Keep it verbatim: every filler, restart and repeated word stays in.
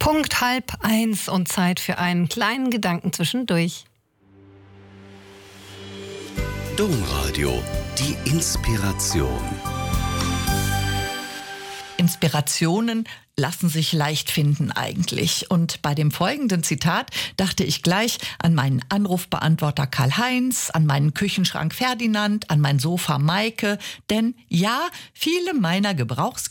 Punkt halb eins und Zeit für einen kleinen Gedanken zwischendurch. Domradio, die Inspiration. Inspirationen lassen sich leicht finden eigentlich. Und bei dem folgenden Zitat dachte ich gleich an meinen Anrufbeantworter Karl-Heinz, an meinen Küchenschrank Ferdinand, an mein Sofa Maike. Denn ja, viele meiner Gebrauchsgegenstände